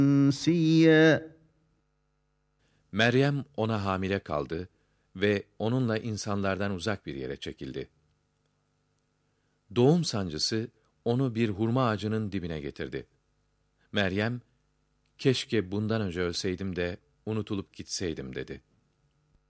سِيًّا Meryem ona hamile kaldı ve onunla insanlardan uzak bir yere çekildi. Doğum sancısı onu bir hurma ağacının dibine getirdi. Meryem, "Keşke bundan önce ölseydim de unutulup gitseydim." dedi.